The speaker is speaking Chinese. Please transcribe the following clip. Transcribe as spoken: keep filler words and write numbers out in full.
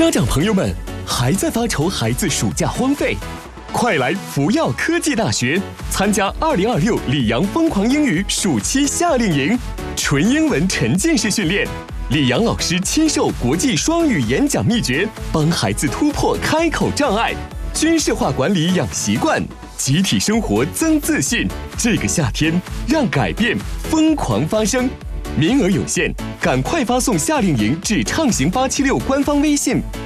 家长朋友们，还在发愁孩子暑假荒废？快来福耀科技大学参加二零二六里昂疯狂英语暑期夏令营，纯英文沉浸式训练，里昂老师亲授国际双语演讲秘诀，帮孩子突破开口障碍，军事化管理养习惯，集体生活增自信。这个夏天，让改变疯狂发生。名额有限，赶快发送夏令营至畅行八七六官方微信。